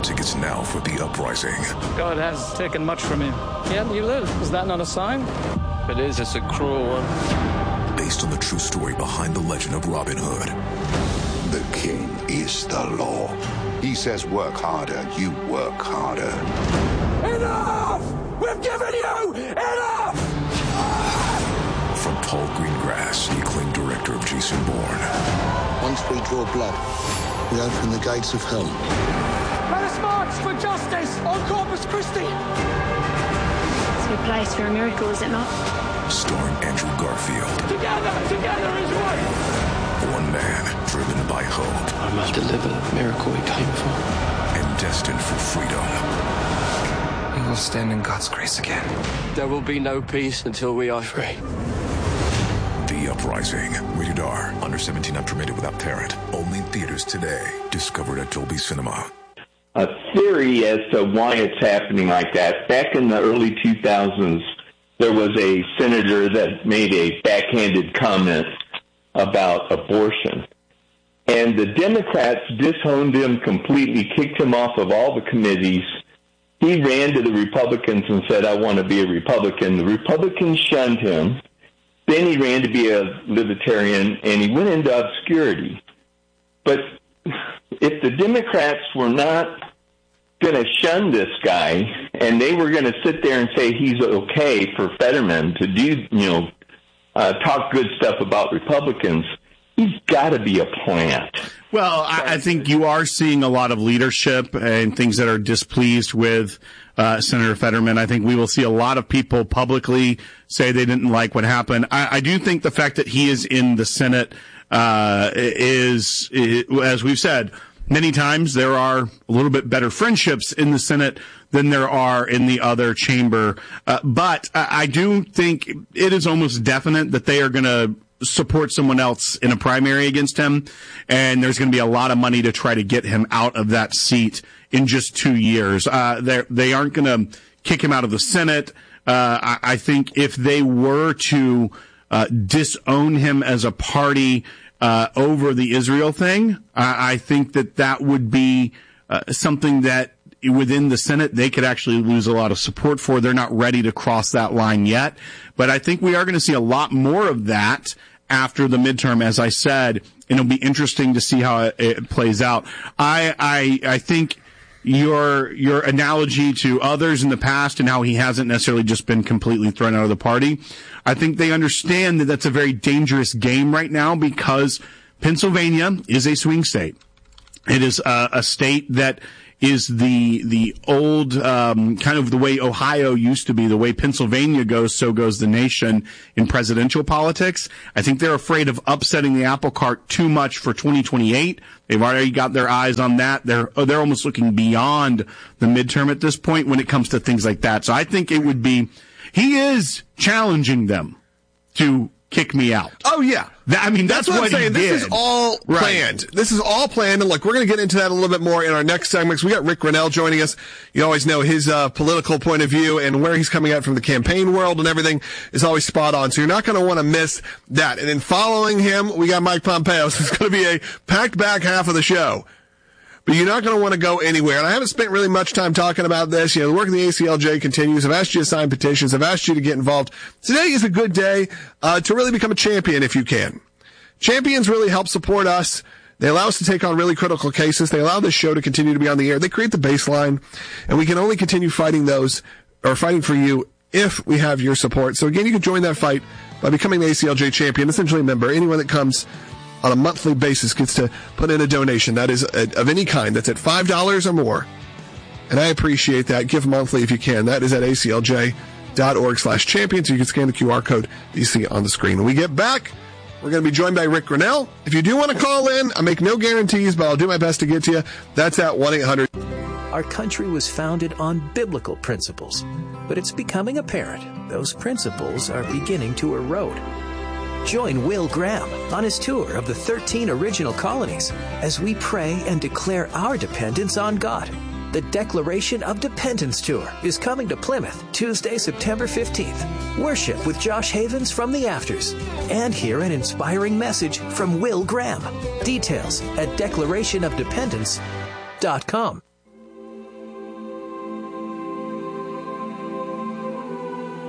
Tickets now for The Uprising. God has taken much from you. Yet you live. Is that not a sign? It is. It's a cruel one. Based on the true story behind the legend of Robin Hood. The king is the law. He says work harder, you work harder. Enough! We've given you enough! From Paul Greengrass, the acclaimed director of Jason Bourne. Once we draw blood, we open the gates of hell. Let us march for justice on Corpus Christi! It's a good place for a miracle, is it not? Starring Andrew Garfield. Together is one! One man driven by hope. I must deliver the miracle we came for. And destined for freedom. We will stand in God's grace again. There will be no peace until we are free. The Uprising. Rated R. Under 17 not permitted without parent. Only in theaters today. Discovered at Dolby Cinema. A theory as to why it's happening like that. Back in the early 2000s, there was a senator that made a backhanded comment about abortion. And the Democrats disowned him completely, kicked him off of all the committees. He ran to the Republicans and said, I want to be a Republican. The Republicans shunned him. Then he ran to be a libertarian, and he went into obscurity. But if the Democrats were not going to shun this guy, and they were going to sit there and say he's okay for Fetterman to do, talk good stuff about Republicans, he's got to be a plant. Well, I think you are seeing a lot of leadership and things that are displeased with Senator Fetterman. I think we will see a lot of people publicly say they didn't like what happened. I do think the fact that he is in the Senate is, as we've said many times, there are a little bit better friendships in the Senate than there are in the other chamber. But I do think it is almost definite that they are going to support someone else in a primary against him, and there's going to be a lot of money to try to get him out of that seat in just 2 years. They aren't going to kick him out of the Senate. I think if they were to disown him as a party over the Israel thing, I think that would be something that within the Senate they could actually lose a lot of support for. They're not ready to cross that line yet. But I think we are going to see a lot more of that after the midterm, as I said, and it'll be interesting to see how it plays out. I think your analogy to others in the past and how he hasn't necessarily just been completely thrown out of the party, I think they understand that that's a very dangerous game right now because Pennsylvania is a swing state. It is a state that is the old, kind of the way Ohio used to be, the way Pennsylvania goes, so goes the nation in presidential politics. I think they're afraid of upsetting the apple cart too much for 2028. They've already got their eyes on that. They're almost looking beyond the midterm at this point when it comes to things like that. So I think it would be, he is challenging them to kick me out. Oh, yeah. That's what I'm saying. This is all planned. Right. This is all planned. And look, we're going to get into that a little bit more in our next segments. We got Rick Grinnell joining us. You always know his political point of view and where he's coming out from the campaign world and everything is always spot on. So you're not going to want to miss that. And then following him, we got Mike Pompeo. So it's going to be a packed back half of the show. But you're not going to want to go anywhere. And I haven't spent really much time talking about this. The work of the ACLJ continues. I've asked you to sign petitions. I've asked you to get involved. Today is a good day to really become a champion if you can. Champions really help support us. They allow us to take on really critical cases. They allow this show to continue to be on the air. They create the baseline. And we can only continue fighting for you if we have your support. So again, you can join that fight by becoming the ACLJ champion. Essentially a member. Anyone that comes on a monthly basis gets to put in a donation that is of any kind. That's at $5 or more. And I appreciate that. Give monthly if you can. That is at aclj.org/champion. So you can scan the QR code that you see on the screen. When we get back, we're going to be joined by Rick Grinnell. If you do want to call in, I make no guarantees, but I'll do my best to get to you. That's at 1-800. Our country was founded on biblical principles, but it's becoming apparent those principles are beginning to erode. Join Will Graham on his tour of the 13 original colonies as we pray and declare our dependence on God. The Declaration of Dependence Tour is coming to Plymouth Tuesday, September 15th. Worship with Josh Havens from the Afters and hear an inspiring message from Will Graham. Details at declarationofdependence.com.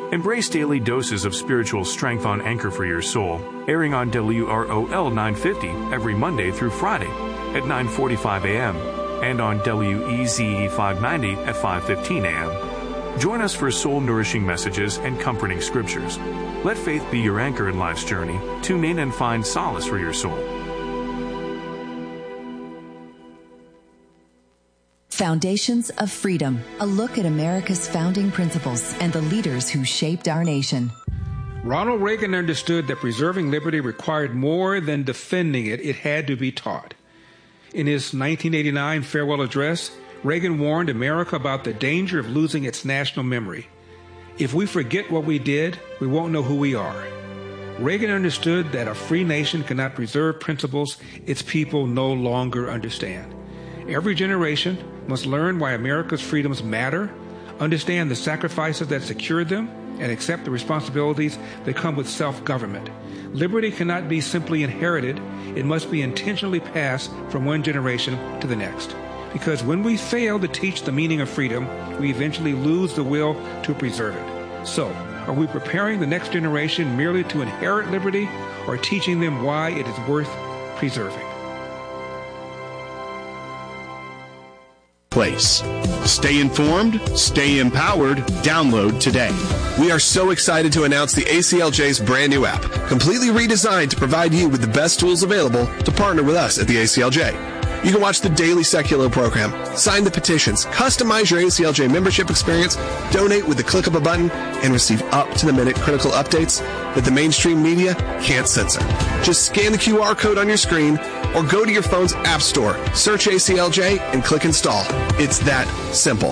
Embrace daily doses of spiritual strength on Anchor for Your Soul, airing on WROL 950 every Monday through Friday at 9:45 a.m. and on WEZE 590 at 5:15 a.m. Join us for soul-nourishing messages and comforting scriptures. Let faith be your anchor in life's journey. Tune in and find solace for your soul. Foundations of Freedom, a look at America's founding principles and the leaders who shaped our nation. Ronald Reagan understood that preserving liberty required more than defending it. It had to be taught. In his 1989 farewell address, Reagan warned America about the danger of losing its national memory. If we forget what we did, we won't know who we are. Reagan understood that a free nation cannot preserve principles its people no longer understand. Every generation must learn why America's freedoms matter, understand the sacrifices that secured them, and accept the responsibilities that come with self-government. Liberty cannot be simply inherited. It must be intentionally passed from one generation to the next. Because when we fail to teach the meaning of freedom, we eventually lose the will to preserve it. So, are we preparing the next generation merely to inherit liberty, or teaching them why it is worth preserving? Place. Stay informed, stay empowered. Download today. We are so excited to announce the ACLJ's brand new app, completely redesigned to provide you with the best tools available to partner with us at the ACLJ. You can watch the daily Secular program, sign the petitions, customize your ACLJ membership experience, donate with the click of a button, and receive up-to-the-minute critical updates that the mainstream media can't censor. Just scan the QR code on your screen or go to your phone's app store, search ACLJ, and click install. It's that simple.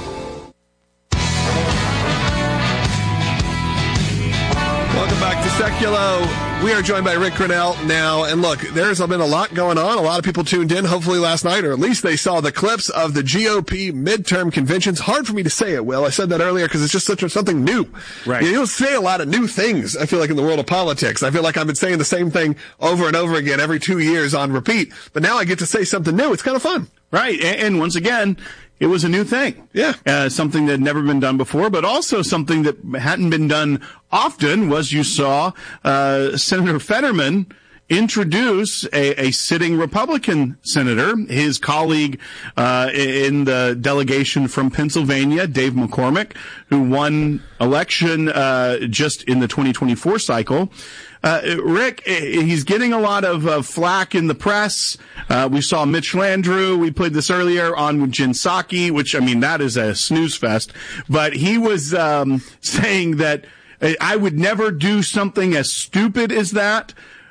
Welcome back to Seculo. We are joined by Rick Grenell now. And look, there's been a lot going on. A lot of people tuned in, hopefully last night, or at least they saw the clips of the GOP midterm conventions. Hard for me to say it, Will. I said that earlier because it's just something new. Right. You don't say a lot of new things, I feel like, in the world of politics. I feel like I've been saying the same thing over and over again every 2 years on repeat. But now I get to say something new. It's kind of fun. Right. And once again, it was a new thing. Yeah. Something that had never been done before, but also something that hadn't been done often was you saw Senator Fetterman introduce a sitting Republican senator, his colleague in the delegation from Pennsylvania, Dave McCormick, who won election just in the 2024 cycle. Rick, he's getting a lot of flack in the press. We saw Mitch Landrieu. We played this earlier on Jen Psaki, which, I mean, that is a snooze fest. But he was saying that I would never do something as stupid as that.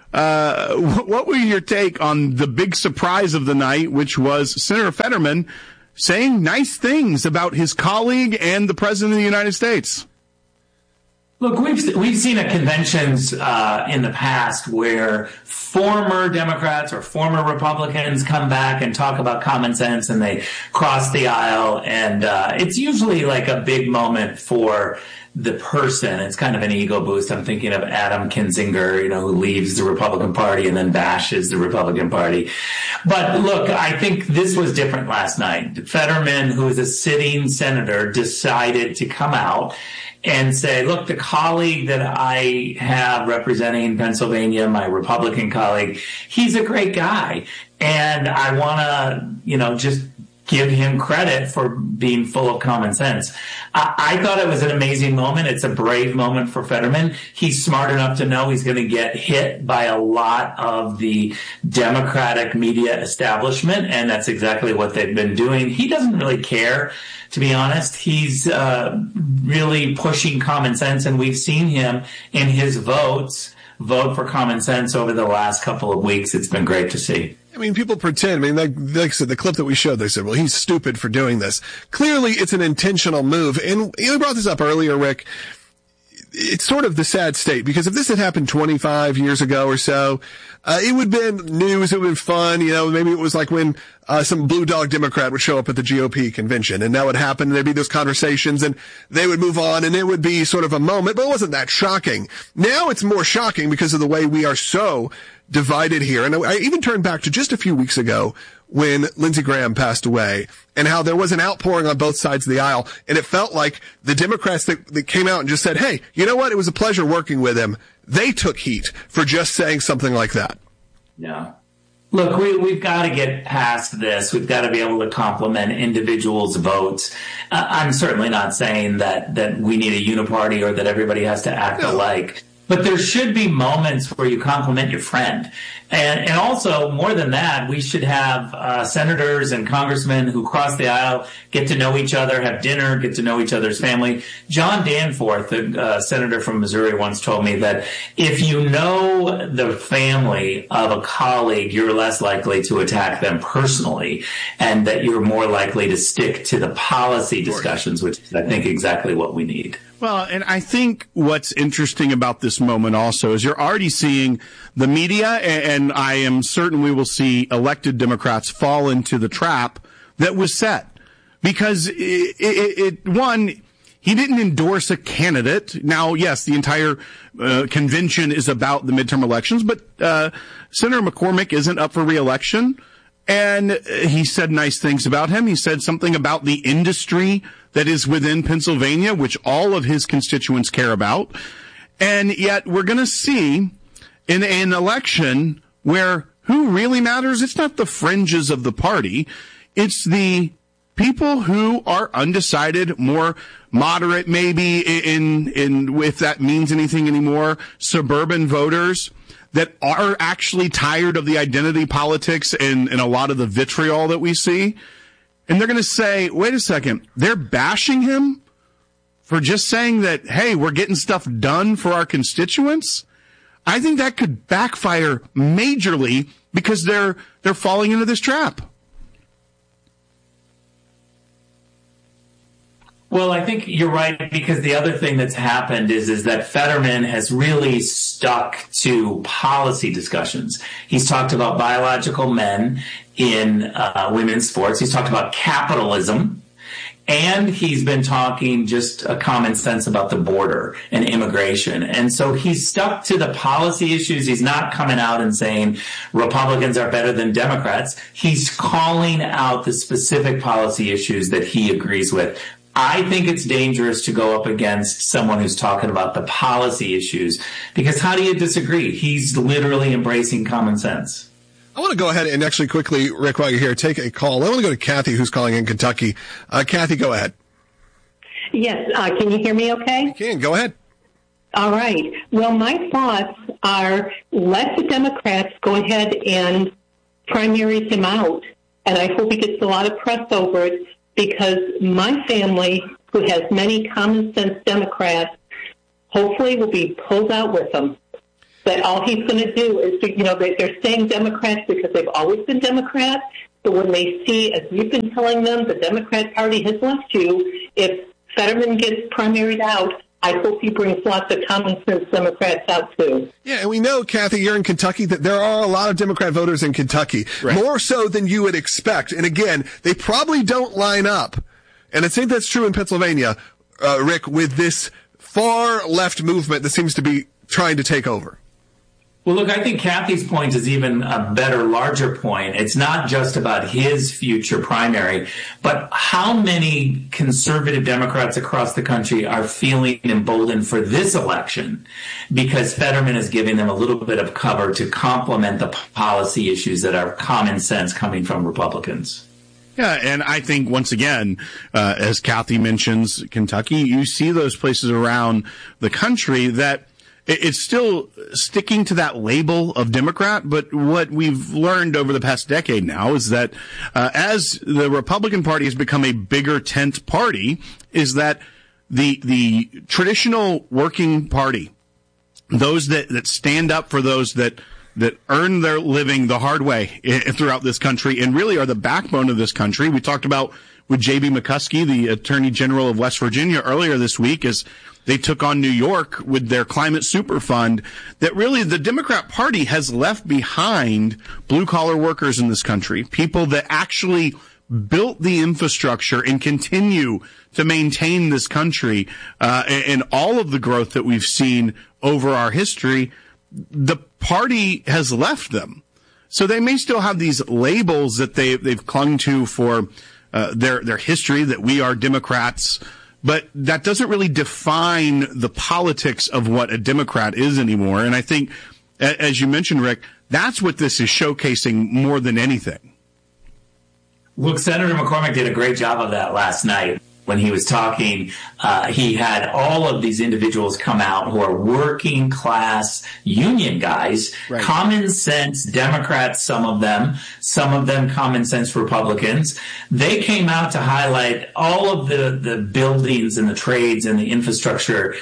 What was your take on the big surprise of the night, which was Senator Fetterman saying nice things about his colleague and the President of the United States? Look, we've seen at conventions in the past where former Democrats or former Republicans come back and talk about common sense, and they cross the aisle, and it's usually like a big moment for the person. It's kind of an ego boost. I'm thinking of Adam Kinzinger, who leaves the Republican Party and then bashes the Republican Party. But look, I think this was different last night. Fetterman, who is a sitting senator, decided to come out and say, look, the colleague that I have representing Pennsylvania, my Republican colleague, he's a great guy. And I want to, just give him credit for being full of common sense. I thought it was an amazing moment. It's a brave moment for Fetterman. He's smart enough to know he's going to get hit by a lot of the Democratic media establishment, and that's exactly what they've been doing. He doesn't really care, to be honest. He's really pushing common sense, and we've seen him in his vote for common sense over the last couple of weeks. It's been great to see. I mean, people pretend. I mean, like I said, the clip that we showed, they said, well, he's stupid for doing this. Clearly, it's an intentional move. And you brought this up earlier, Rick. It's sort of the sad state, because if this had happened 25 years ago or so, it would have been news, it would have been fun, maybe it was like when some blue dog Democrat would show up at the GOP convention, and that would happen, and there'd be those conversations, and they would move on, and it would be sort of a moment, but it wasn't that shocking. Now it's more shocking because of the way we are so divided here. And I even turned back to just a few weeks ago when Lindsey Graham passed away, and how there was an outpouring on both sides of the aisle, and it felt like the Democrats that came out and just said, hey, you know what, it was a pleasure working with him, they took heat for just saying something like that. Yeah. Look, we've got to get past this. We've got to be able to compliment individuals' votes. I'm certainly not saying that we need a uniparty or that everybody has to act alike. But there should be moments where you compliment your friend. And also, more than that, we should have senators and congressmen who cross the aisle, get to know each other, have dinner, get to know each other's family. John Danforth, the senator from Missouri, once told me that if you know the family of a colleague, you're less likely to attack them personally, and that you're more likely to stick to the policy discussions, which is, I think, exactly what we need. Well, and I think what's interesting about this moment also is you're already seeing the media, and I am certain we will see elected Democrats fall into the trap that was set. Because one, he didn't endorse a candidate. Now, yes, the entire convention is about the midterm elections, but Senator McCormick isn't up for re-election. And he said nice things about him. He said something about the industry that is within Pennsylvania, which all of his constituents care about. And yet we're going to see in an election where who really matters? It's not the fringes of the party. It's the people who are undecided, more moderate maybe in if that means anything anymore, suburban voters that are actually tired of the identity politics and a lot of the vitriol that we see. And they're going to say, wait a second, they're bashing him for just saying that, hey, we're getting stuff done for our constituents? I think that could backfire majorly because they're falling into this trap. Well, I think you're right, because the other thing that's happened is that Fetterman has really stuck to policy discussions. He's talked about biological men in women's sports. He's talked about capitalism. And he's been talking just a common sense about the border and immigration. And so he's stuck to the policy issues. He's not coming out and saying Republicans are better than Democrats. He's calling out the specific policy issues that he agrees with. I think it's dangerous to go up against someone who's talking about the policy issues, because how do you disagree? He's literally embracing common sense. I want to go ahead and actually quickly, Rick, while you're here, take a call. I want to go to Kathy, who's calling in Kentucky. Kathy, go ahead. Yes. Can you hear me okay? I can. Go ahead. All right. Well, my thoughts are let the Democrats go ahead and primary him out. And I hope he gets a lot of press over it, because my family, who has many common sense Democrats, hopefully will be pulled out with him. That all he's going to do is, they're saying Democrats because they've always been Democrats, but when they see, as you've been telling them, the Democrat Party has left you, if Fetterman gets primaried out, I hope he brings lots of common sense Democrats out too. Yeah, and we know, Kathy, you're in Kentucky, that there are a lot of Democrat voters in Kentucky, right, more so than you would expect. And again, they probably don't line up. And I think that's true in Pennsylvania, Rick, with this far left movement that seems to be trying to take over. Well, look, I think Kathy's point is even a better, larger point. It's not just about his future primary, but how many conservative Democrats across the country are feeling emboldened for this election because Fetterman is giving them a little bit of cover to complement the policy issues that are common sense coming from Republicans. Yeah, and I think, once again, as Kathy mentions, Kentucky, you see those places around the country that it's still sticking to that label of Democrat, but what we've learned over the past decade now is that as the Republican Party has become a bigger tent party, is that the traditional working party, those that stand up for those that earn their living the hard way throughout this country and really are the backbone of this country. We talked about with J.B. McCuskey, the Attorney General of West Virginia, earlier this week, as they took on New York with their climate super fund, that really the Democrat Party has left behind blue-collar workers in this country, people that actually built the infrastructure and continue to maintain this country, and all of the growth that we've seen over our history. The party has left them. So they may still have these labels that they've clung to for their history, that we are Democrats, but that doesn't really define the politics of what a Democrat is anymore. And I think, as you mentioned, Rick, that's what this is showcasing more than anything. Look, Senator McCormick did a great job of that last night. When he was talking, he had all of these individuals come out who are working class union guys, right. Common sense Democrats, some of them common sense Republicans. They came out to highlight all of the buildings and the trades and the infrastructure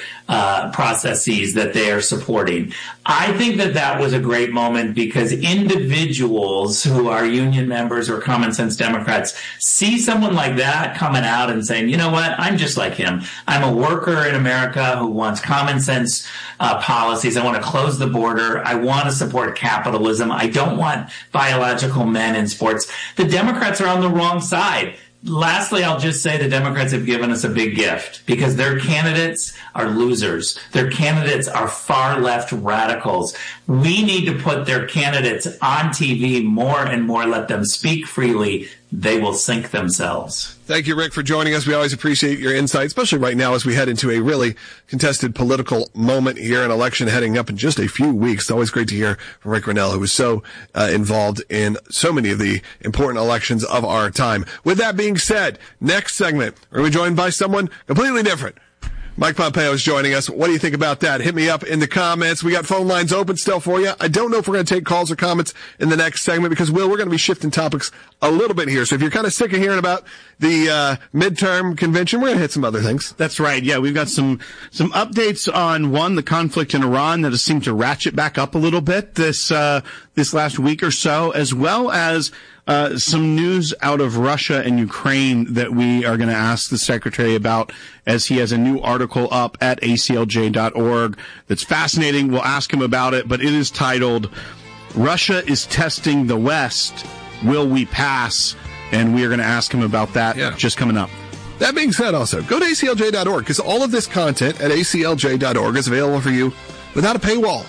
processes that they are supporting. I think that was a great moment because individuals who are union members or common sense Democrats see someone like that coming out and saying, you know what, I'm just like him. I'm a worker in America who wants common sense policies. I want to close the border. I want to support capitalism. I don't want biological men in sports. The Democrats are on the wrong side. Lastly, I'll just say the Democrats have given us a big gift because their candidates are losers. Their candidates are far left radicals. We need to put their candidates on TV more and more, let them speak freely. They will sink themselves. Thank you, Rick, for joining us. We always appreciate your insight, especially right now as we head into a really contested political moment here, an election heading up in just a few weeks. It's always great to hear from Rick Grenell, who was so involved in so many of the important elections of our time. With that being said, next segment, we're going to be joined by someone completely different. Mike Pompeo is joining us. What do you think about that? Hit me up in the comments. We got phone lines open still for you. I don't know if we're going to take calls or comments in the next segment because, Will, we're going to be shifting topics a little bit here. So if you're kind of sick of hearing about the midterm convention, we're going to hit some other things. That's right. Yeah, we've got some updates on, the conflict in Iran that has seemed to ratchet back up a little bit this last week or so, as well as some news out of Russia and Ukraine that we are going to ask the secretary about, as he has a new article up at aclj.org that's fascinating. We'll ask him about it, but it is titled, "Russia is Testing the West. Will we pass?" And we are going to ask him about that just coming up. That being said, also, go to aclj.org because all of this content at aclj.org is available for you without a paywall.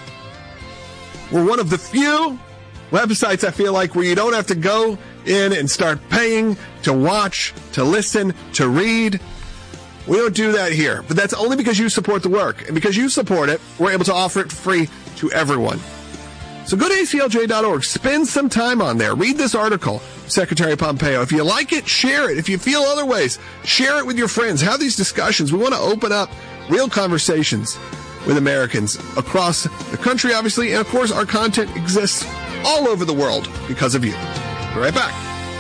We're one of the few websites, I feel like, where you don't have to go in and start paying to watch, to listen, to read. We don't do that here, but that's only because you support the work. And because you support it, we're able to offer it free to everyone. So go to aclj.org, spend some time on there, read this article, Secretary Pompeo. If you like it, share it. If you feel other ways, share it with your friends. Have these discussions. We want to open up real conversations with Americans across the country, obviously, and of course our content exists all over the world because of you. Be right back.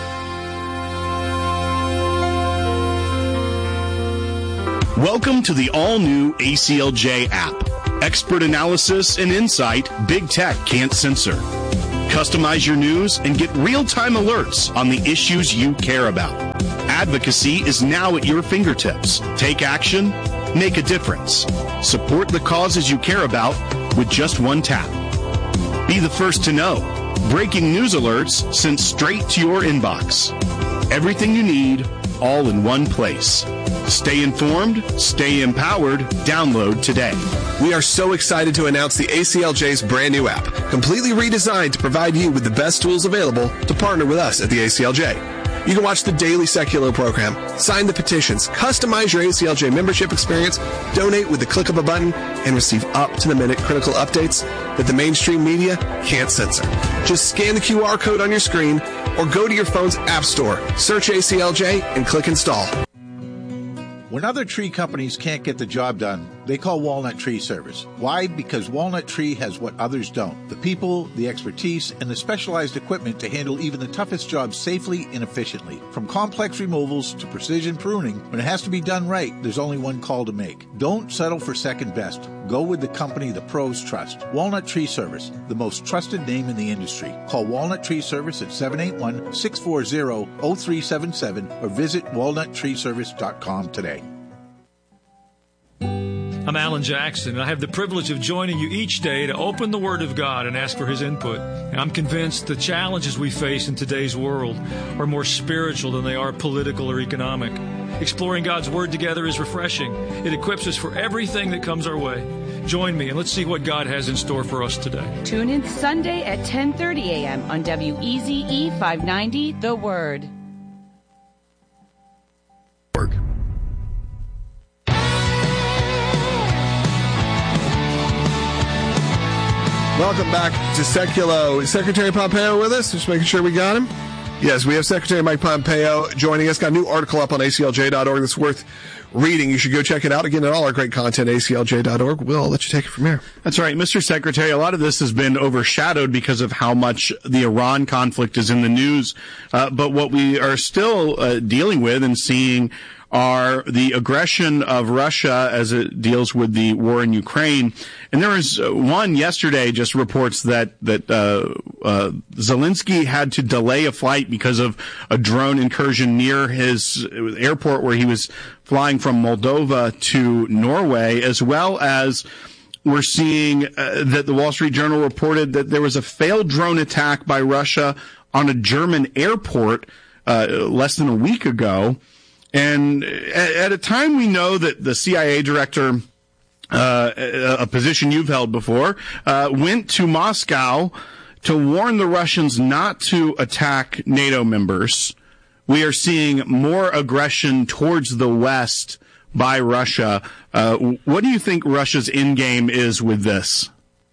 Welcome to the all-new ACLJ app. Expert analysis and insight big tech can't censor. Customize your news and get real-time alerts on the issues you care about. Advocacy is now at your fingertips. Take action, make a difference. Support the causes you care about with just one tap. Be the first to know. Breaking news alerts sent straight to your inbox. Everything you need, all in one place. Stay informed, stay empowered. Download today. We are so excited to announce the ACLJ's brand new app, completely redesigned to provide you with the best tools available to partner with us at the ACLJ. You can watch the daily secular program, sign the petitions, customize your ACLJ membership experience, donate with the click of a button, and receive up-to-the-minute critical updates that the mainstream media can't censor. Just scan the QR code on your screen or go to your phone's app store, search ACLJ, and click install. When other tree companies can't get the job done, they call Walnut Tree Service. Why? Because Walnut Tree has what others don't. The people, the expertise, and the specialized equipment to handle even the toughest jobs safely and efficiently. From complex removals to precision pruning, when it has to be done right, there's only one call to make. Don't settle for second best. Go with the company the pros trust. Walnut Tree Service, the most trusted name in the industry. Call Walnut Tree Service at 781-640-0377 or visit walnuttreeservice.com today. I'm Alan Jackson, and I have the privilege of joining you each day to open the Word of God and ask for His input. And I'm convinced the challenges we face in today's world are more spiritual than they are political or economic. Exploring God's Word together is refreshing. It equips us for everything that comes our way. Join me and let's see what God has in store for us today. Tune in Sunday at 10:30 a.m. on WEZE 590, The Word. Welcome back to Seculo. Is Secretary Pompeo with us? Just making sure we got him. Yes, we have Secretary Mike Pompeo joining us. Got a new article up on ACLJ.org that's worth reading. You should go check it out. Again, all our great content, ACLJ.org. Will, I'll let you take it from here. That's right. Mr. Secretary, a lot of this has been overshadowed because of how much the Iran conflict is in the news. But what we are still dealing with and seeing are the aggression of Russia as it deals with the war in Ukraine. And there was one yesterday just reports that Zelensky had to delay a flight because of a drone incursion near his airport where he was flying from Moldova to Norway, as well as we're seeing that the Wall Street Journal reported that there was a failed drone attack by Russia on a German airport less than a week ago. And at a time we know that the CIA director, a position you've held before, went to Moscow to warn the Russians not to attack NATO members, we are seeing more aggression towards the West by Russia. What do you think Russia's end game is with this?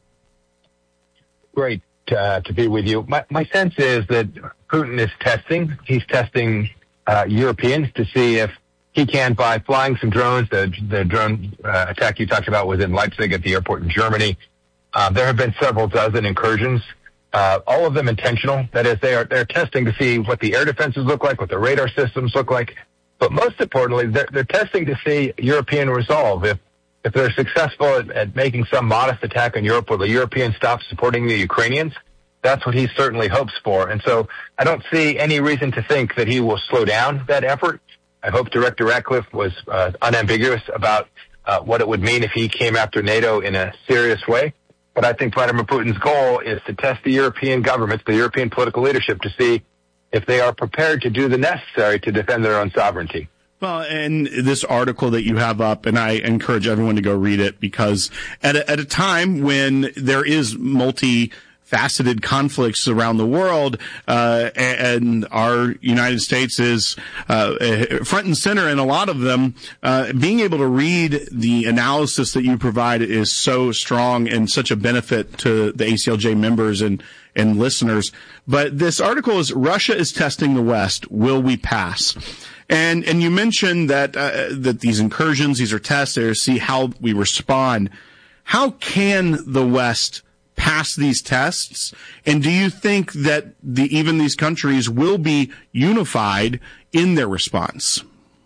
Great to be with you. My sense is that Putin is testing. He's testing Europeans to see if he can, by flying some drones. The drone attack you talked about was in Leipzig at the airport in Germany. There have been several dozen incursions, all of them intentional. That is, they're testing to see what the air defenses look like, what the radar systems look like. But most importantly, they're testing to see European resolve. If they're successful at making some modest attack on Europe, will the Europeans stop supporting the Ukrainians? That's what he certainly hopes for. And so I don't see any reason to think that he will slow down that effort. I hope Director Ratcliffe was unambiguous about what it would mean if he came after NATO in a serious way. But I think Vladimir Putin's goal is to test the European governments, the European political leadership, to see if they are prepared to do the necessary to defend their own sovereignty. Well, and this article that you have up, and I encourage everyone to go read it, because at a time when there is multi-faceted conflicts around the world, and our United States is front and center in a lot of them, being able to read the analysis that you provide is so strong and such a benefit to the ACLJ members and listeners. But this article is Russia is testing the West. Will we pass? And you mentioned that these incursions, these are tests to see how we respond. How can the West pass these tests? And do you think that even these countries will be unified in their response?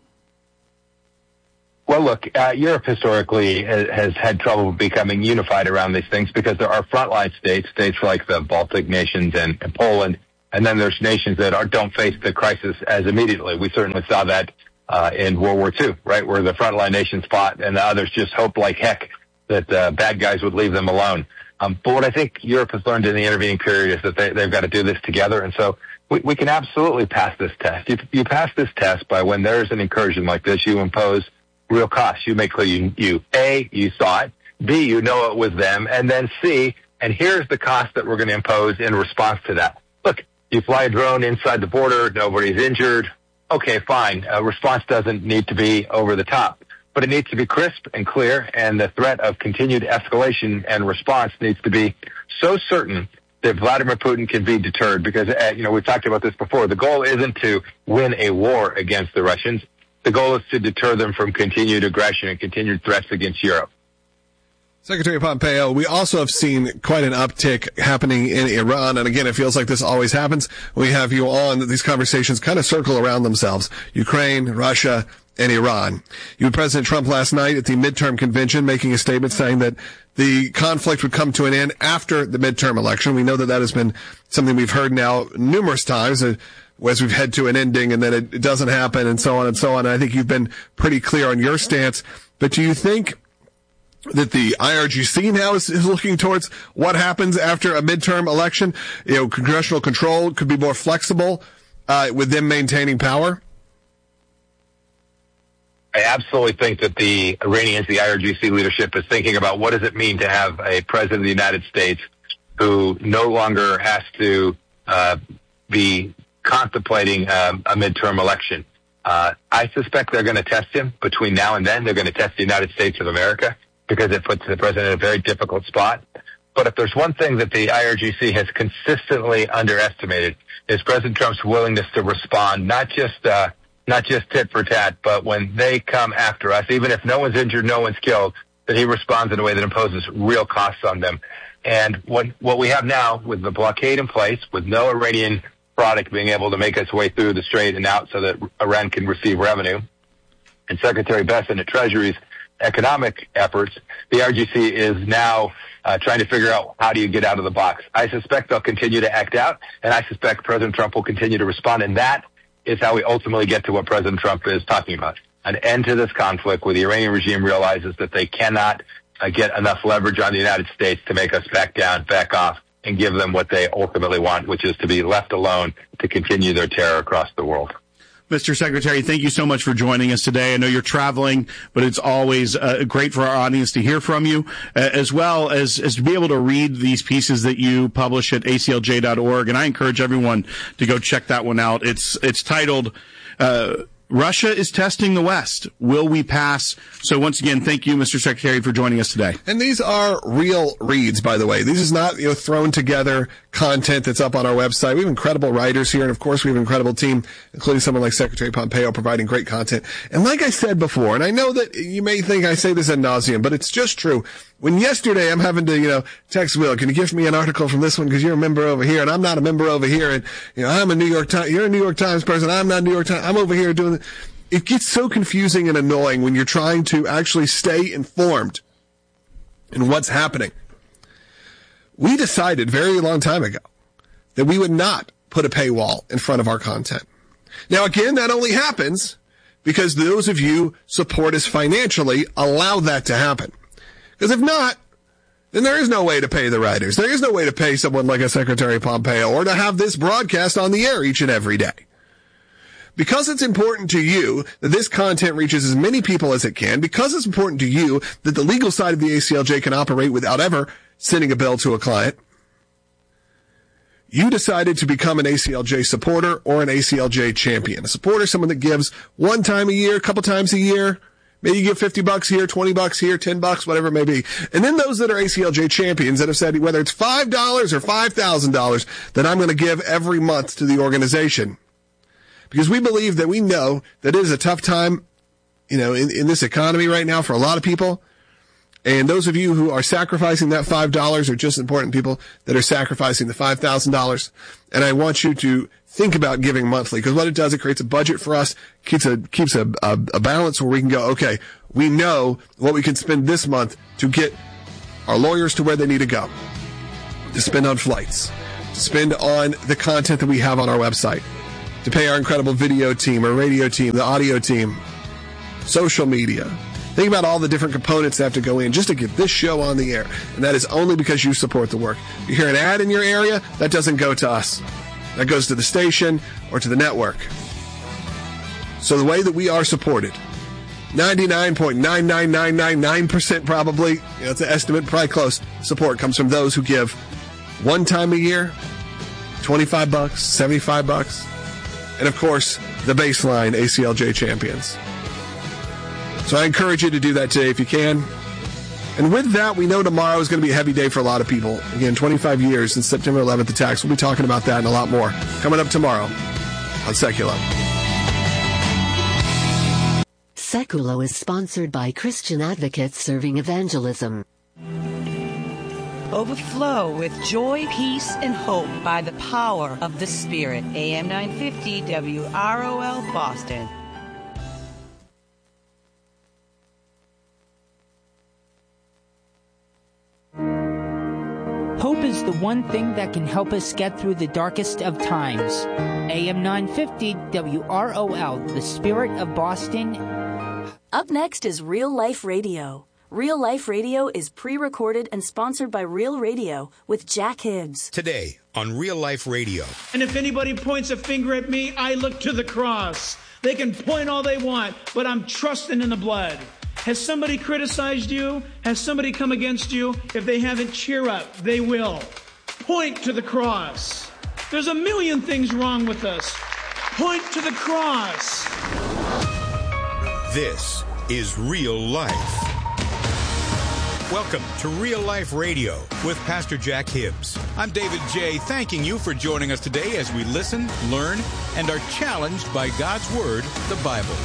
Well, look, Europe historically has had trouble becoming unified around these things because there are frontline states like the Baltic nations and Poland, and then there's nations that don't face the crisis as immediately. We certainly saw that in World War II, right, where the frontline nations fought and the others just hoped like heck that bad guys would leave them alone. But what I think Europe has learned in the intervening period is that they've got to do this together, and so we can absolutely pass this test. You pass this test by when there's an incursion like this, you impose real costs. You make clear you saw it, B, you know it was them, and then C, and here's the cost that we're going to impose in response to that. Look, you fly a drone inside the border, nobody's injured. Okay, fine. A response doesn't need to be over the top, but it needs to be crisp and clear, and the threat of continued escalation and response needs to be so certain that Vladimir Putin can be deterred, because, we've talked about this before. The goal isn't to win a war against the Russians. The goal is to deter them from continued aggression and continued threats against Europe. Secretary Pompeo, we also have seen quite an uptick happening in Iran. And again, it feels like this always happens. We have you on. These conversations kind of circle around themselves. Ukraine, Russia, and Iran. You had President Trump last night at the midterm convention making a statement saying that the conflict would come to an end after the midterm election. We know that has been something we've heard now numerous times as we've head to an ending and then it doesn't happen and so on and so on. And I think you've been pretty clear on your stance. But do you think that the IRGC now is looking towards what happens after a midterm election? Congressional control could be more flexible with them maintaining power? I absolutely think that the Iranians, the IRGC leadership, is thinking about what does it mean to have a president of the United States who no longer has to be contemplating a midterm election. I suspect they're going to test him between now and then. They're going to test the United States of America because it puts the president in a very difficult spot. But if there's one thing that the IRGC has consistently underestimated, is President Trump's willingness to respond, not just tit for tat, but when they come after us, even if no one's injured, no one's killed, that he responds in a way that imposes real costs on them. And what we have now with the blockade in place, with no Iranian product being able to make its way through the strait and out so that Iran can receive revenue, and Secretary Bessent at Treasury's economic efforts, the IRGC is now trying to figure out how do you get out of the box. I suspect they'll continue to act out, and I suspect President Trump will continue to respond, and that is how we ultimately get to what President Trump is talking about, an end to this conflict where the Iranian regime realizes that they cannot get enough leverage on the United States to make us back down, back off, and give them what they ultimately want, which is to be left alone to continue their terror across the world. Mr. Secretary, thank you so much for joining us today. I know you're traveling, but it's always great for our audience to hear from you, as well as to be able to read these pieces that you publish at aclj.org. And I encourage everyone to go check that one out. It's titled, Russia is testing the West. Will we pass? So once again, thank you, Mr. Secretary, for joining us today. And these are real reads, by the way. This is not, thrown together content that's up on our website. We have incredible writers here, and of course we have an incredible team, including someone like Secretary Pompeo providing great content. And like I said before, and I know that you may think I say this ad nauseum, but it's just true. When yesterday I'm having to, text Will, can you give me an article from this one because you're a member over here and I'm not a member over here, and I'm a New York Times, you're a New York Times person, I'm not a New York Times, I'm over here doing it gets so confusing and annoying when you're trying to actually stay informed in what's happening. We decided very long time ago that we would not put a paywall in front of our content. Now again, that only happens because those of you support us financially allow that to happen. Because if not, then there is no way to pay the writers. There is no way to pay someone like a Secretary Pompeo or to have this broadcast on the air each and every day. Because it's important to you that this content reaches as many people as it can, because it's important to you that the legal side of the ACLJ can operate without ever sending a bill to a client, you decided to become an ACLJ supporter or an ACLJ champion. A supporter, someone that gives one time a year, a couple times a year. Maybe you give $50 here, $20 here, $10, whatever it may be. And then those that are ACLJ champions that have said whether it's $5 or $5,000 that I'm going to give every month to the organization. Because we believe that we know that it is a tough time, in this economy right now for a lot of people. And those of you who are sacrificing that $5 are just as important people that are sacrificing the $5,000. And I want you to think about giving monthly, because what it does, it creates a budget for us, keeps a balance where we can go, okay, we know what we can spend this month to get our lawyers to where they need to go, to spend on flights, to spend on the content that we have on our website, to pay our incredible video team, our radio team, the audio team, social media. Think about all the different components that have to go in just to get this show on the air. And that is only because you support the work. You hear an ad in your area, that doesn't go to us. That goes to the station or to the network. So the way that we are supported, 99.99999% probably, it's an estimate, probably close, support comes from those who give one time a year, $25, $75, and of course, the baseline ACLJ champions. So I encourage you to do that today if you can. And with that, we know tomorrow is going to be a heavy day for a lot of people. Again, 25 years since September 11th attacks. We'll be talking about that and a lot more coming up tomorrow on Seculo. Seculo is sponsored by Christian Advocates Serving Evangelism. Overflow with joy, peace, and hope by the power of the Spirit. AM 950 WROL Boston. Hope is the one thing that can help us get through the darkest of times. AM 950 WROL, the Spirit of Boston. Up next is Real Life Radio. Real Life Radio is pre-recorded and sponsored by Real Radio with Jack Hibbs. Today on Real Life Radio. And if anybody points a finger at me, I look to the cross. They can point all they want, but I'm trusting in the blood. Has somebody criticized you? Has somebody come against you? If they haven't, cheer up. They will. Point to the cross. There's a million things wrong with us. Point to the cross. This is Real Life. Welcome to Real Life Radio with Pastor Jack Hibbs. I'm David J., thanking you for joining us today as we listen, learn, and are challenged by God's Word, the Bible.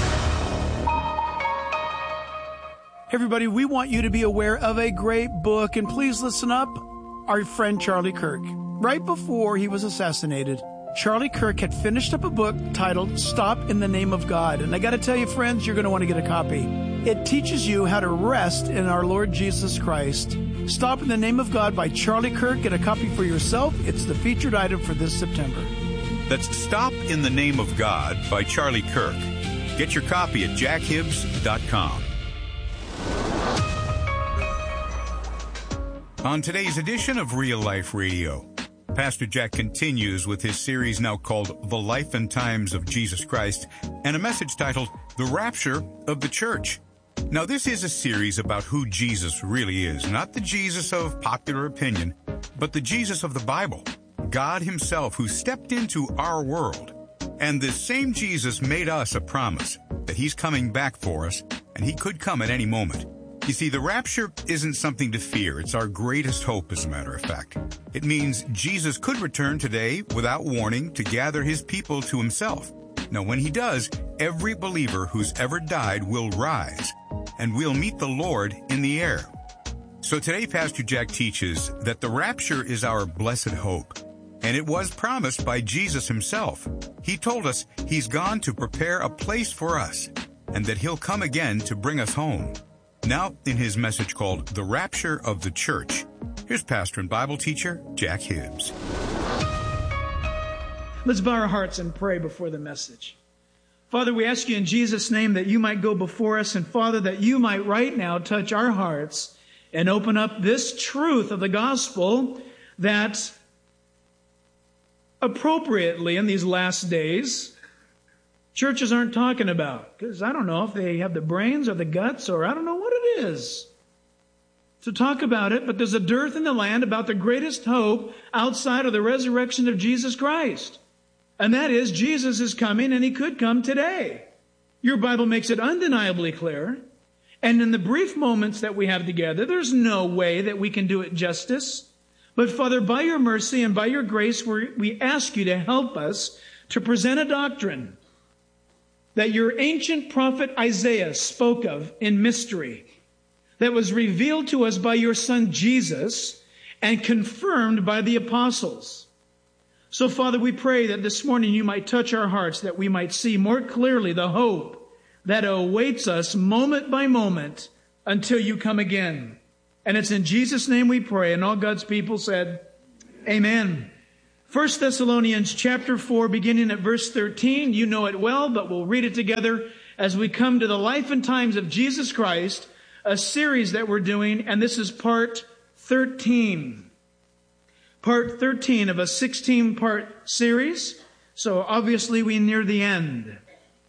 Everybody, we want you to be aware of a great book, and please listen up. Our friend Charlie Kirk. Right before he was assassinated, Charlie Kirk had finished up a book titled Stop in the Name of God. And I got to tell you, friends, you're going to want to get a copy. It teaches you how to rest in our Lord Jesus Christ. Stop in the Name of God by Charlie Kirk. Get a copy for yourself. It's the featured item for this September. That's Stop in the Name of God by Charlie Kirk. Get your copy at jackhibbs.com. On today's edition of Real Life Radio, Pastor Jack continues with his series now called The Life and Times of Jesus Christ, and a message titled The Rapture of the Church. Now, this is a series about who Jesus really is, not the Jesus of popular opinion, but the Jesus of the Bible, God himself who stepped into our world. And this same Jesus made us a promise that he's coming back for us, and he could come at any moment. You see, the rapture isn't something to fear. It's our greatest hope, as a matter of fact. It means Jesus could return today without warning to gather his people to himself. Now, when he does, every believer who's ever died will rise, and we'll meet the Lord in the air. So today, Pastor Jack teaches that the rapture is our blessed hope, and it was promised by Jesus himself. He told us he's gone to prepare a place for us, and that he'll come again to bring us home. Now, in his message called The Rapture of the Church, here's pastor and Bible teacher Jack Hibbs. Let's bow our hearts and pray before the message. Father, we ask you in Jesus' name that you might go before us, and Father, that you might right now touch our hearts and open up this truth of the gospel that appropriately in these last days churches aren't talking about, because I don't know if they have the brains or the guts, or I don't know what it is to talk about it, but there's a dearth in the land about the greatest hope outside of the resurrection of Jesus Christ. And that is, Jesus is coming, and he could come today. Your Bible makes it undeniably clear. And in the brief moments that we have together, there's no way that we can do it justice. But Father, by your mercy and by your grace, we ask you to help us to present a doctrine that your ancient prophet Isaiah spoke of in mystery, that was revealed to us by your Son Jesus and confirmed by the apostles. So, Father, we pray that this morning you might touch our hearts, that we might see more clearly the hope that awaits us moment by moment until you come again. And it's in Jesus' name we pray, and all God's people said, Amen. 1 Thessalonians chapter 4, beginning at verse 13. You know it well, but we'll read it together as we come to the life and times of Jesus Christ, a series that we're doing, and this is part 13. Part 13 of a 16-part series, so obviously we near the end.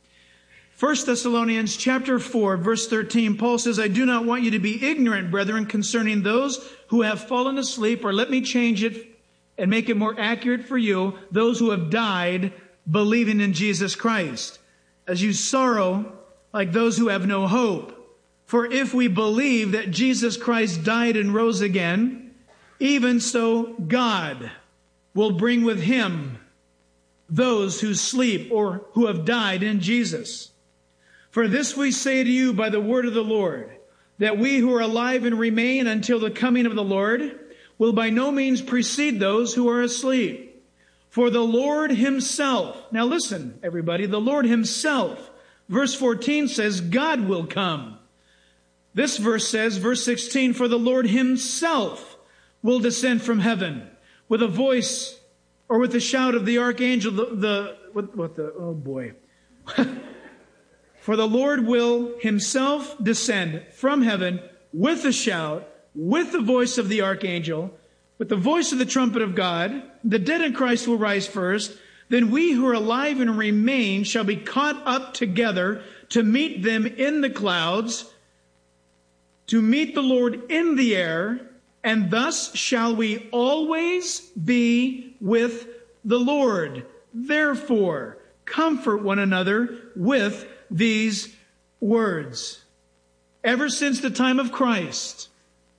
1 Thessalonians chapter 4, verse 13, Paul says, I do not want you to be ignorant, brethren, concerning those who have fallen asleep, or let me change it and make it more accurate for you, those who have died believing in Jesus Christ, as you sorrow like those who have no hope. For if we believe that Jesus Christ died and rose again, even so God will bring with him those who sleep or who have died in Jesus. For this we say to you by the word of the Lord, that we who are alive and remain until the coming of the Lord will by no means precede those who are asleep. For the Lord himself, now listen, everybody, the Lord himself, verse 14 says, God will come. This verse says, verse 16, for the Lord himself will descend from heaven with a voice or with the shout of the archangel, For the Lord will himself descend from heaven with a shout, with the voice of the archangel, with the voice of the trumpet of God. The dead in Christ will rise first. Then we who are alive and remain shall be caught up together to meet them in the clouds, to meet the Lord in the air, and thus shall we always be with the Lord. Therefore, comfort one another with these words. Ever since the time of Christ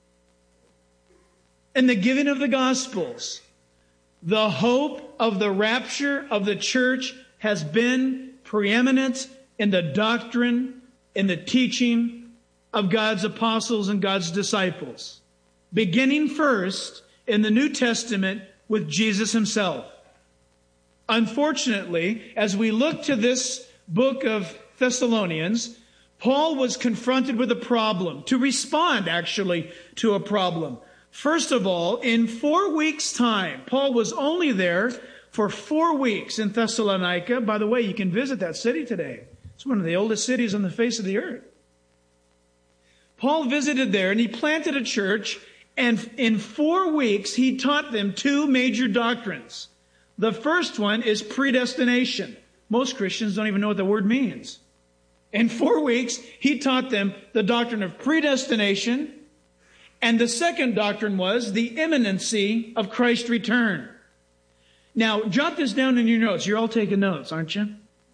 and the giving of the Gospels, the hope of the rapture of the church has been preeminent in the doctrine, in the teaching of God's apostles and God's disciples, beginning first in the New Testament with Jesus himself. Unfortunately, as we look to this book of Thessalonians, Paul was confronted with a problem, to respond actually to a problem. First of all, in 4 weeks' time, Paul was only there for 4 weeks in Thessalonica. By the way, you can visit that city today. It's one of the oldest cities on the face of the earth. Paul visited there and he planted a church, and in 4 weeks he taught them 2 major doctrines. The first one is predestination. Most Christians don't even know what the word means. In 4 weeks, he taught them the doctrine of predestination, and the second doctrine was the imminency of Christ's return. Now, jot this down in your notes. You're all taking notes, aren't you?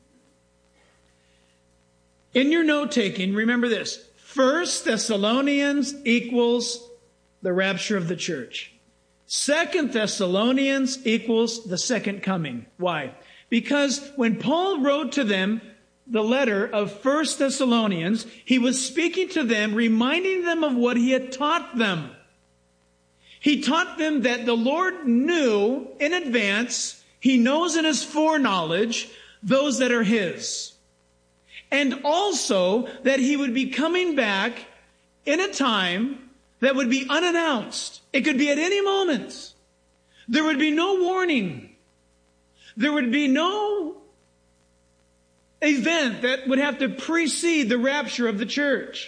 In your note-taking, remember this. 1 Thessalonians equals the rapture of the church. 2 Thessalonians equals the second coming. Why? Because when Paul wrote to them the letter of 1 Thessalonians, he was speaking to them, reminding them of what he had taught them. He taught them that the Lord knew in advance, he knows in his foreknowledge, those that are his. And also that he would be coming back in a time that would be unannounced. It could be at any moment. There would be no warning. There would be no event that would have to precede the rapture of the church.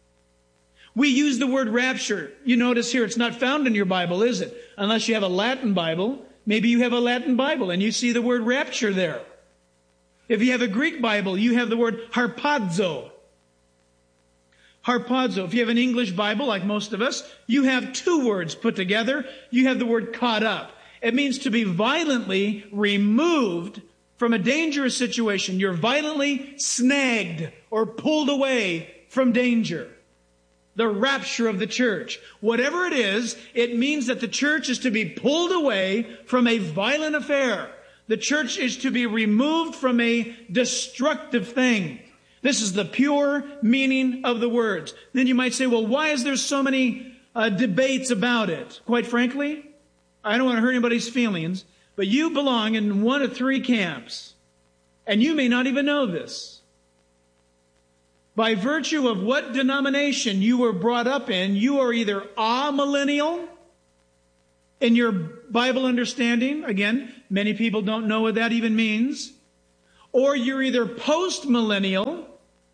We use the word rapture. You notice here it's not found in your Bible, is it? Unless you have a Latin Bible. Maybe you have a Latin Bible and you see the word rapture there. If you have a Greek Bible, you have the word harpazo. Harpazo. If you have an English Bible, like most of us, you have 2 words put together. You have the word caught up. It means to be violently removed from a dangerous situation. You're violently snagged or pulled away from danger. The rapture of the church. Whatever it is, it means that the church is to be pulled away from a violent affair. The church is to be removed from a destructive thing. This is the pure meaning of the words. Then you might say, well, why is there so many debates about it? Quite frankly, I don't want to hurt anybody's feelings, but you belong in one of 3 camps. And you may not even know this. By virtue of what denomination you were brought up in, you are either amillennial in your Bible understanding. Again, many people don't know what that even means. Or you're either post-millennial,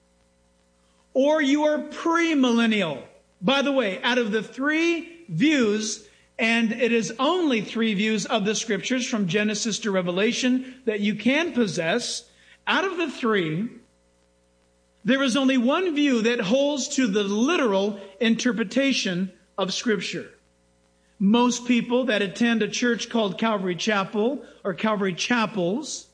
or you are premillennial. By the way, out of the 3 views, and it is only 3 views of the Scriptures from Genesis to Revelation that you can possess, out of the 3, there is only one view that holds to the literal interpretation of Scripture. Most people that attend a church called Calvary Chapel or Calvary Chapels,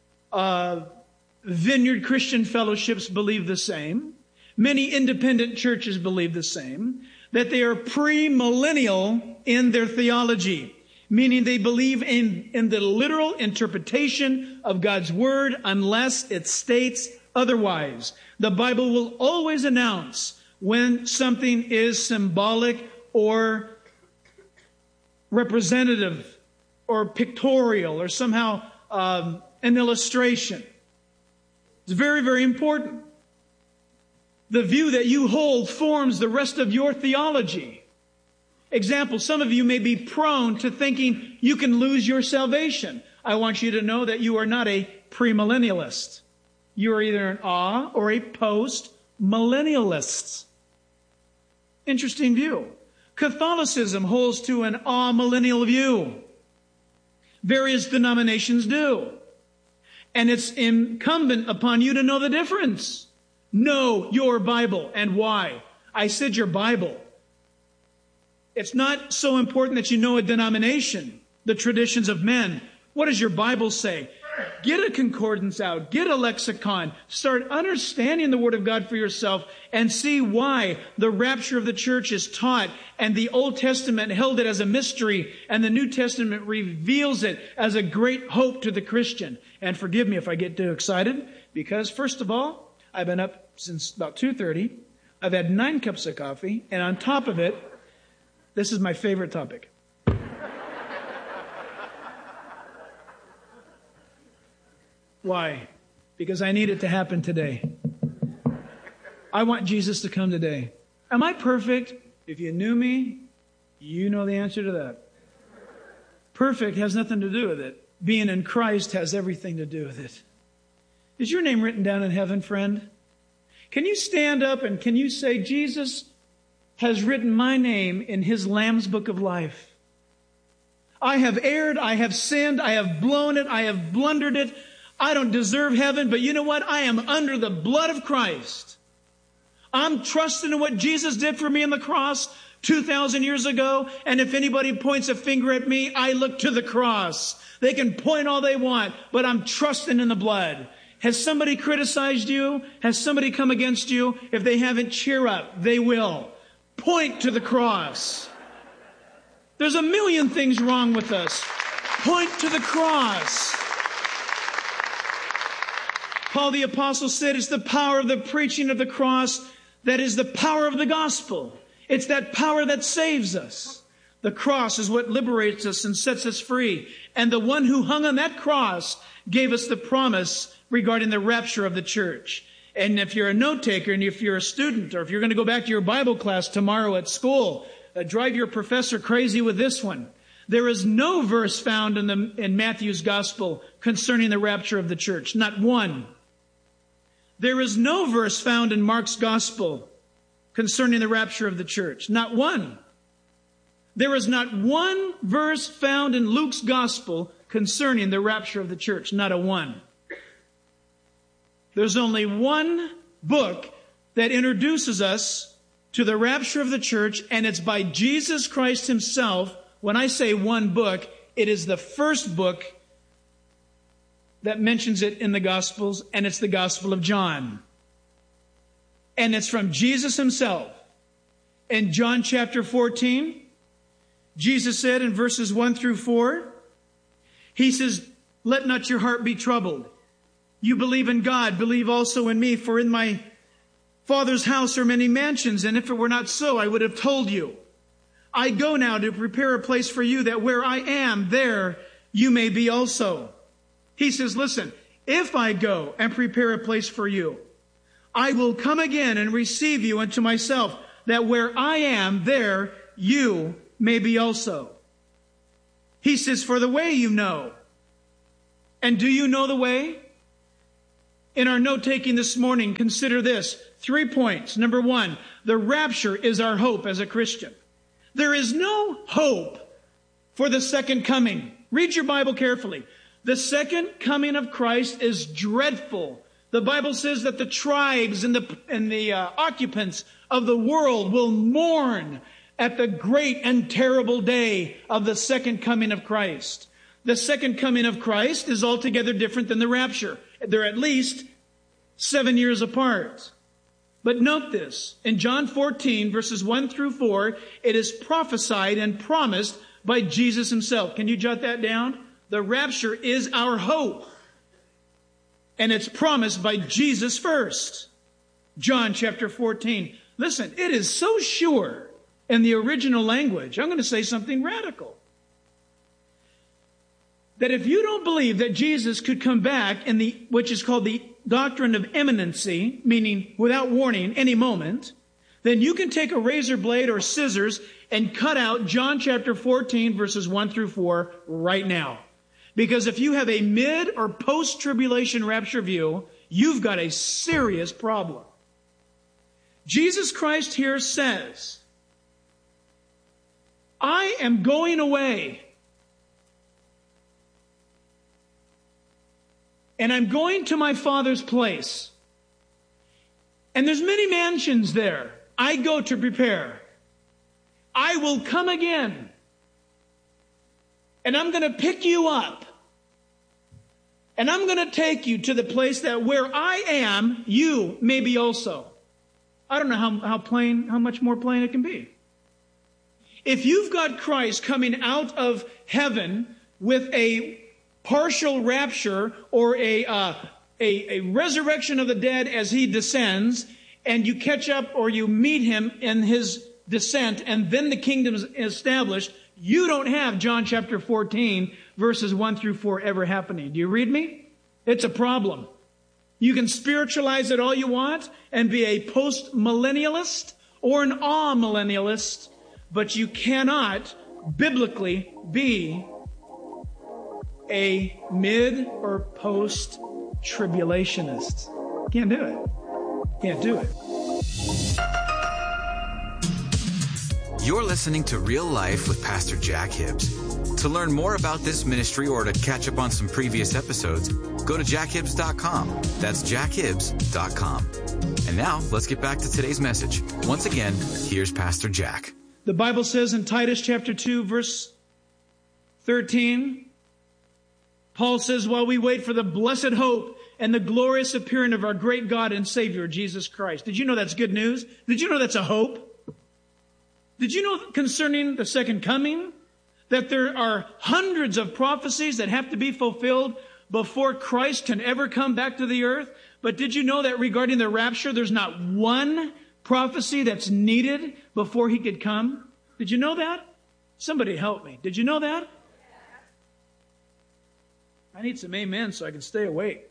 Vineyard Christian Fellowships believe the same. Many independent churches believe the same, that they are premillennial in their theology, meaning they believe in the literal interpretation of God's Word unless it states otherwise. The Bible will always announce when something is symbolic or representative or pictorial or somehow an illustration. It's very, very important. The view that you hold forms the rest of your theology. Example, some of you may be prone to thinking you can lose your salvation. I want you to know that you are not a premillennialist. You are either an or a post-millennialist. Interesting view. Catholicism holds to an millennial view. Various denominations do. And it's incumbent upon you to know the difference. Know your Bible. And why? I said your Bible. It's not so important that you know a denomination, the traditions of men. What does your Bible say? Get a concordance out. Get a lexicon. Start understanding the Word of God for yourself and see why the rapture of the church is taught, and the Old Testament held it as a mystery, and the New Testament reveals it as a great hope to the Christian. And forgive me if I get too excited, because first of all, I've been up since about 2:30. I've had 9 cups of coffee, and on top of it, this is my favorite topic. Why? Because I need it to happen today. I want Jesus to come today. Am I perfect? If you knew me, you know the answer to that. Perfect has nothing to do with it. Being in Christ has everything to do with it. Is your name written down in heaven, friend? Can you stand up and can you say, Jesus has written my name in His Lamb's Book of Life? I have erred, I have sinned, I have blown it, I have blundered it. I don't deserve heaven, but you know what? I am under the blood of Christ. I'm trusting in what Jesus did for me on the cross 2,000 years ago. And if anybody points a finger at me, I look to the cross. They can point all they want, but I'm trusting in the blood. Has somebody criticized you? Has somebody come against you? If they haven't, cheer up. They will. Point to the cross. There's a million things wrong with us. Point to the cross. Paul the Apostle said it's the power of the preaching of the cross that is the power of the gospel. It's that power that saves us. The cross is what liberates us and sets us free. And the one who hung on that cross gave us the promise regarding the rapture of the church. And if you're a note taker and if you're a student or if you're going to go back to your Bible class tomorrow at school, drive your professor crazy with this one. There is no verse found in Matthew's gospel concerning the rapture of the church. Not one. There is no verse found in Mark's gospel concerning the rapture of the church. Not one. There is not one verse found in Luke's gospel concerning the rapture of the church. Not a one. There's only one book that introduces us to the rapture of the church, and it's by Jesus Christ Himself. When I say one book, it is the first book that mentions it in the Gospels, and it's the Gospel of John. And it's from Jesus Himself. In John chapter 14, Jesus said in verses 1 through 4, He says, "Let not your heart be troubled. You believe in God, believe also in me, for in my Father's house are many mansions, and if it were not so, I would have told you. I go now to prepare a place for you, that where I am, there you may be also." He says, listen, if I go and prepare a place for you, I will come again and receive you unto myself, that where I am, there you may be also. He says, for the way you know. And do you know the way? In our note-taking this morning, consider this. 3 points. Number 1, the rapture is our hope as a Christian. There is no hope for the second coming. Read your Bible carefully. The second coming of Christ is dreadful. The Bible says that the tribes and the occupants of the world will mourn at the great and terrible day of the second coming of Christ. The second coming of Christ is altogether different than the rapture. They're at least 7 years apart. But note this, in John 14, verses 1 through 4, it is prophesied and promised by Jesus Himself. Can you jot that down? The rapture is our hope. And it's promised by Jesus first. John chapter 14. Listen, it is so sure in the original language. I'm going to say something radical. That if you don't believe that Jesus could come back in which is called the doctrine of imminency, meaning without warning, any moment, then you can take a razor blade or scissors and cut out John chapter 14, verses 1 through 4 right now. Because if you have a mid or post-tribulation rapture view, you've got a serious problem. Jesus Christ here says, I am going away. And I'm going to my Father's place. And there's many mansions there. I go to prepare. I will come again. And I'm going to pick you up. And I'm going to take you to the place that where I am, you may be also. I don't know how much more plain it can be. If you've got Christ coming out of heaven with a partial rapture or a resurrection of the dead as he descends, and you catch up or you meet him in his descent, and then the kingdom is established, you don't have John chapter 14, verses 1 through 4 ever happening. Do you read me? It's a problem. You can spiritualize it all you want and be a post-millennialist or an amillennialist, but you cannot biblically be a mid or post-tribulationist. Can't do it. Can't do it. You're listening to Real Life with Pastor Jack Hibbs. To learn more about this ministry or to catch up on some previous episodes, go to jackhibbs.com. That's jackhibbs.com. And now, let's get back to today's message. Once again, here's Pastor Jack. The Bible says in Titus chapter 2, verse 13, Paul says, while we wait for the blessed hope and the glorious appearing of our great God and Savior, Jesus Christ. Did you know that's good news? Did you know that's a hope? Did you know concerning the second coming that there are hundreds of prophecies that have to be fulfilled before Christ can ever come back to the earth? But did you know that regarding the rapture, there's not one prophecy that's needed before he could come? Did you know that? Somebody help me. Did you know that? I need some amen so I can stay awake.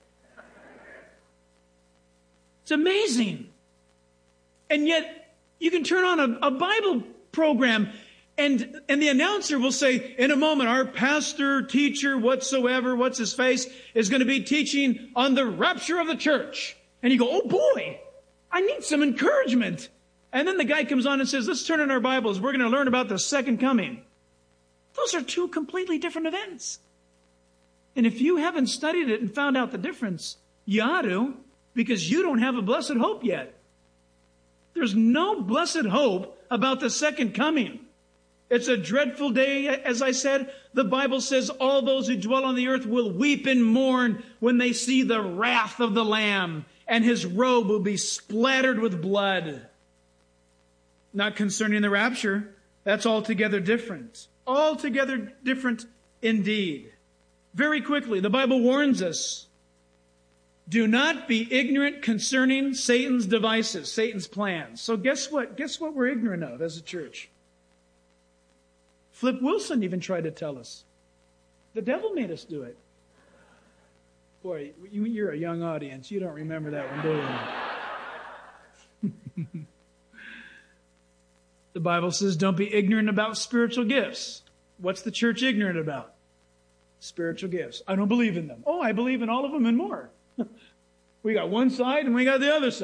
It's amazing. And yet, you can turn on a Bible program and the announcer will say, in a moment, our pastor, teacher, whatsoever, what's his face, is going to be teaching on the rapture of the church. And you go, oh boy, I need some encouragement. And then the guy comes on and says, let's turn in our Bibles. We're going to learn about the second coming. Those are two completely different events. And if you haven't studied it and found out the difference, you ought to, because you don't have a blessed hope yet. There's no blessed hope about the second coming. It's a dreadful day, as I said. The Bible says all those who dwell on the earth will weep and mourn when they see the wrath of the Lamb, and his robe will be splattered with blood. Not concerning the rapture. That's altogether different. Altogether different indeed. Very quickly, the Bible warns us, do not be ignorant concerning Satan's devices, Satan's plans. So guess what? Guess what we're ignorant of as a church? Flip Wilson even tried to tell us. The devil made us do it. Boy, you're a young audience. You don't remember that one, do you? The Bible says don't be ignorant about spiritual gifts. What's the church ignorant about? Spiritual gifts. I don't believe in them. Oh, I believe in all of them and more. We got one side and we got the other side.